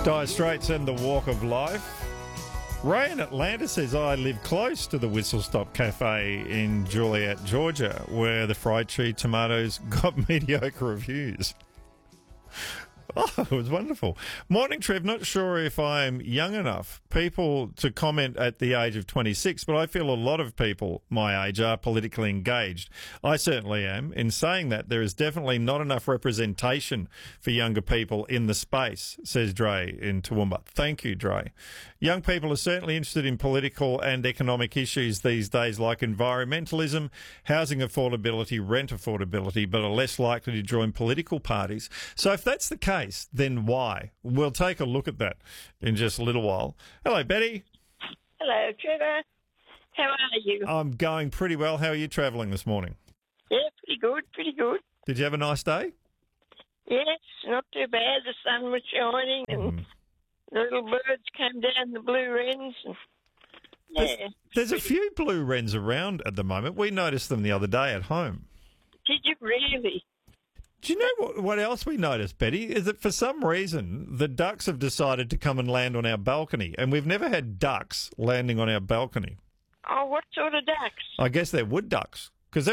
Dire Straits and the Walk of Life. Ray in Atlanta says, I live close to the Whistle Stop Cafe in Juliet, Georgia, where the fried cheese tomatoes got mediocre reviews. Oh, it was wonderful. Morning, Trev. Not sure if I'm young enough people to comment at the age of 26, but I feel a lot of people my age are politically engaged. I certainly am. In saying that, there is definitely not enough representation for younger people in the space, says Dre in Toowoomba. Thank you, Dre. Young people are certainly interested in political and economic issues these days, like environmentalism, housing affordability, rent affordability, but are less likely to join political parties. So if that's the case, then why? We'll take a look at that in just a little while. Hello, Betty. Hello, Trevor. How are you? I'm going pretty well. How are you travelling this morning? Yeah, pretty good, pretty good. Did you have a nice day? Yes, not too bad. The sun was shining and the little birds came down, the blue wrens. And, yeah. There's a few blue wrens around at the moment. We noticed them the other day at home. Did you really? Do you know what else we noticed, Betty? Is that for some reason the ducks have decided to come and land on our balcony, and we've never had ducks landing on our balcony. Oh, what sort of ducks? I guess they're wood ducks because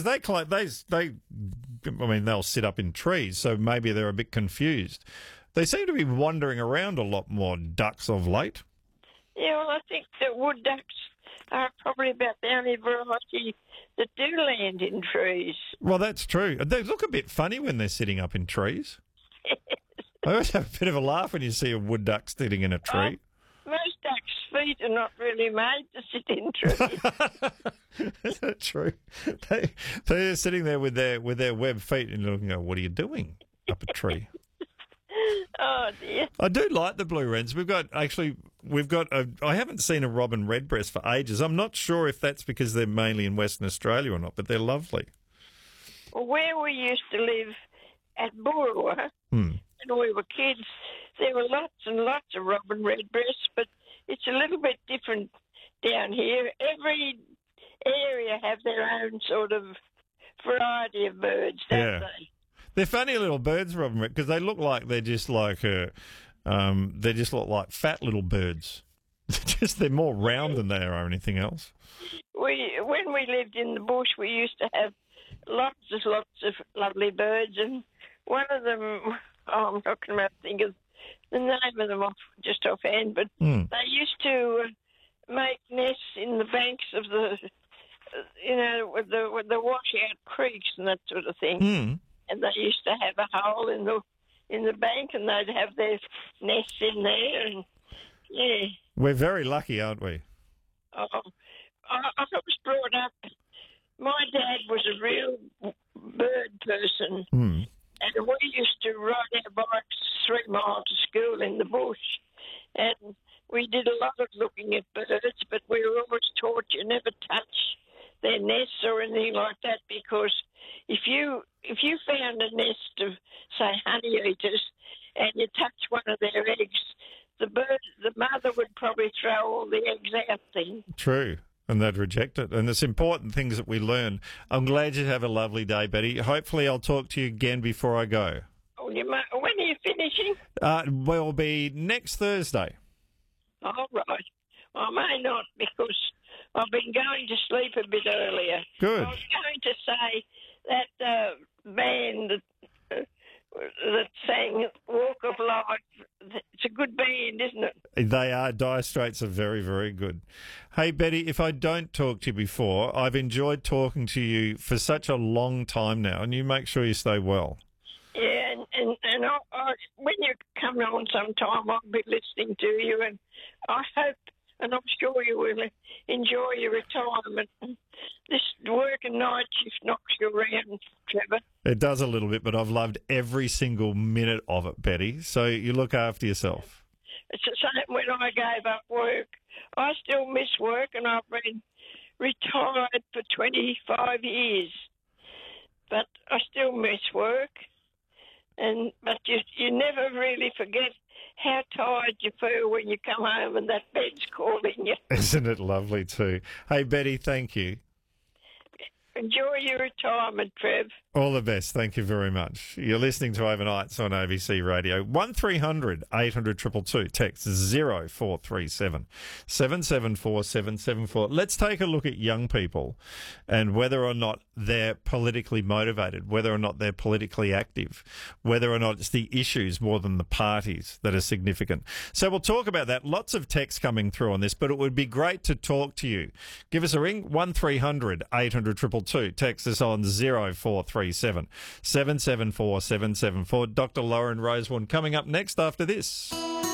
they'll sit up in trees, so maybe they're a bit confused. They seem to be wandering around a lot more, ducks of late. Yeah, well, I think that wood ducks are probably about the only variety that do land in trees. Well, that's true. They look a bit funny when they're sitting up in trees. I always have a bit of a laugh when you see a wood duck sitting in a tree. Most ducks' feet are not really made to sit in trees. Is that true? They're sitting there with their webbed feet and looking, what are you doing up a tree? Oh, dear. I do like the blue wrens. I haven't seen a robin redbreast for ages. I'm not sure if that's because they're mainly in Western Australia or not, but they're lovely. Well, where we used to live at Boorowa, when we were kids, there were lots and lots of robin redbreasts, but it's a little bit different down here. Every area have their own sort of variety of birds, don't they? They're funny little birds, Robin, because they look like they just look like fat little birds. They're more round than they are anything else. When we lived in the bush, we used to have lots of lovely birds, and one of them, I'm not going to think of the name of them just offhand, but they used to make nests in the banks of the, with the washout creeks and that sort of thing. And they used to have a hole in the bank, and they'd have their nests in there. And yeah, we're very lucky, aren't we? Oh, I was brought up. My dad was a real bird person, and we used to ride our bikes 3 miles to school in the bush, and we did a lot of looking at birds. But we were always taught you never touch their nests or anything like that, because if you found a nest of, say, honey eaters, and you touch one of their eggs, the mother would probably throw all the eggs out then. True, and they'd reject it. And it's important things that we learn. I'm glad you have a lovely day, Betty. Hopefully I'll talk to you again before I go. Oh, when are you finishing? Will be next Thursday. All right. Well, I may not, because I've been going to sleep a bit earlier. Good. I was going to say that band that sang Walk of Life, it's a good band, isn't it? They are. Dire Straits are very, very good. Hey, Betty, if I don't talk to you before, I've enjoyed talking to you for such a long time now, and you make sure you stay well. Yeah, and when you come on sometime, I'll be listening to you, and I hope, and I'm sure you will enjoy your retirement. This working night shift knocks you around, Trevor. It does a little bit, but I've loved every single minute of it, Betty. So you look after yourself. It's the same when I gave up work. I still miss work, and I've been retired for 25 years. But I still miss work. But you never really forget how tired you feel when you come home and that bed's calling you. Isn't it lovely too? Hey, Betty, thank you. Enjoy your retirement, Trev. All the best. Thank you very much. You're listening to Overnights on ABC Radio. 1300 800 222. Text 0437 774 774. Let's take a look at young people and whether or not they're politically motivated, whether or not they're politically active, whether or not it's the issues more than the parties that are significant. So we'll talk about that. Lots of texts coming through on this, but it would be great to talk to you. Give us a ring, 1300 800 222. Text us on 0437 774 774. Dr. Lauren Rosewarne coming up next after this.